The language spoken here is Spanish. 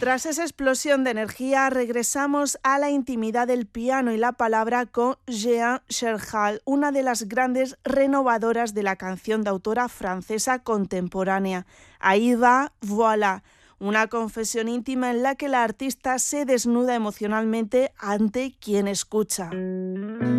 Tras esa explosión de energía, regresamos a la intimidad del piano y la palabra con Jeanne Cherchal, una de las grandes renovadoras de la canción de autora francesa contemporánea. Ahí va, voilà, una confesión íntima en la que la artista se desnuda emocionalmente ante quien escucha.